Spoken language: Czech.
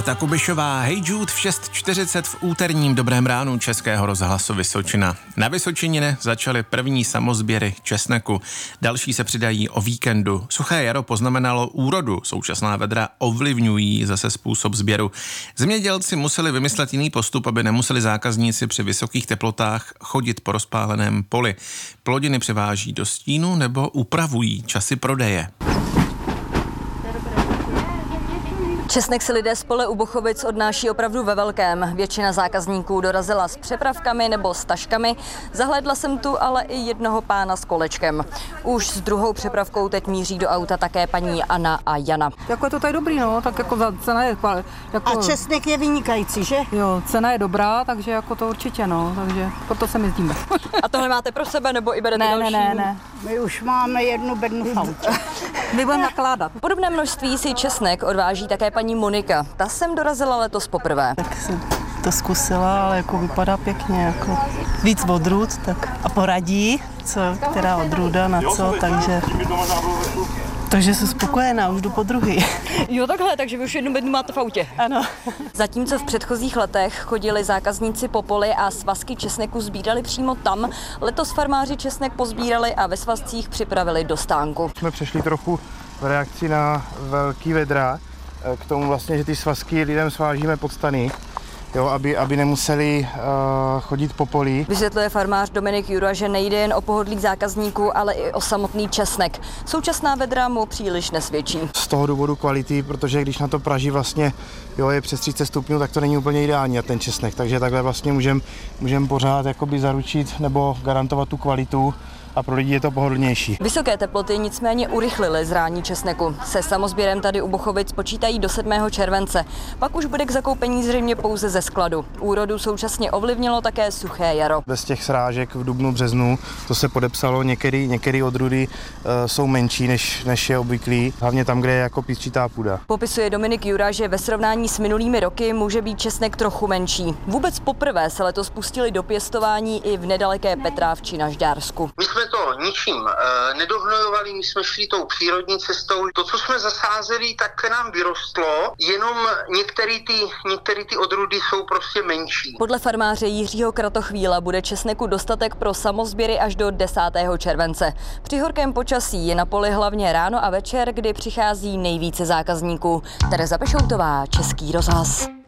Ta Kubišová, Hey Jude v 6:40 v úterním Dobrém ránu Českého rozhlasu Vysočina. Na Vysočině začaly první samosběry česneku, další se přidají o víkendu. Suché jaro poznamenalo úrodu, současná vedra ovlivňují zase způsob sběru. Zemědělci museli vymyslet jiný postup, aby nemuseli zákazníci při vysokých teplotách chodit po rozpáleném poli. Plodiny převáží do stínu nebo upravují časy prodeje. Česnek si lidé z pole u Bochovic odnáší opravdu ve velkém. Většina zákazníků dorazila s přepravkami nebo s taškami. Zahlédla jsem tu ale i jednoho pána s kolečkem. Už s druhou přepravkou teď míří do auta také paní Anna a Jana. Jako je to tady dobrý, no, tak jako cena je... Jako, a česnek je vynikající, že? Jo, cena je dobrá, takže jako to určitě, no, takže proto se mi jezdíme. A tohle máte pro sebe nebo i berete další? Ne. My už máme jednu bednu v autě. My budeme nakládat. Podobné množství si česnek odváží také paní Monika. Ta sem dorazila letos poprvé. Tak jsem to zkusila, ale jako vypadá pěkně, jako víc odrůd, tak a poradí, která odrůda na co, takže jsem spokojená, už jdu po druhý. Jo, takhle, takže vy už jednu bednu máte v autě. Ano. Zatímco v předchozích letech chodili zákazníci po poli a svazky česneku sbírali přímo tam, letos farmáři česnek pozbírali a ve svazcích připravili do stánku. Jsme přešli trochu v reakci na velký vedra, k tomu vlastně, že ty svazky lidem svážíme pod stany, jo, aby nemuseli chodit po poli. Vysvětluje farmář Dominik Jura, že nejde jen o pohodlí zákazníků, ale i o samotný česnek. Současná vedra mu příliš nesvědčí. Z toho důvodu kvality, protože když na to praží vlastně je přes 30 stupňů, tak to není úplně ideální na ten česnek. Takže takhle vlastně můžeme pořád jakoby zaručit nebo garantovat tu kvalitu a pro lidi je to pohodlnější. Vysoké teploty nicméně urychlily zrání česneku. Se samosběrem tady u Bochovic počítají do 7. července. Pak už bude k zakoupení zřejmě pouze ze skladu. Úrodu současně ovlivnilo také suché jaro. Bez těch srážek v dubnu, březnu, to se podepsalo, některé odrůdy jsou menší než je obvyklý, hlavně tam, kde je jako písčitá půda. Popisuje Dominik Jura, že ve srovnání s minulými roky může být česnek trochu menší. Vůbec poprvé se letos pustili do pěstování i v nedaleké Petrávči na Žďársku. My jsme to ničím nedohnojovali, my jsme šli tou přírodní cestou. To, co jsme zasázeli, tak nám vyrostlo, jenom některé ty odrůdy jsou prostě menší. Podle farmáře Jiřího Kratochvíla bude česneku dostatek pro samosběry až do 10. července. Při horkém počasí je na poli hlavně ráno a večer, kdy přichází nejvíce zákazníků. Tereza Pešoutová, Český rozhlas.